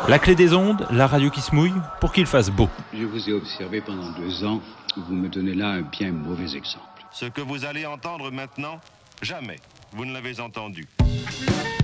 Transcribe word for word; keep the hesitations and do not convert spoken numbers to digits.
La clé des ondes, la radio qui se mouille, pour qu'il fasse beau. Je vous ai observé pendant deux ans, vous me donnez là un bien mauvais exemple. Ce que vous allez entendre maintenant, jamais vous ne l'avez entendu.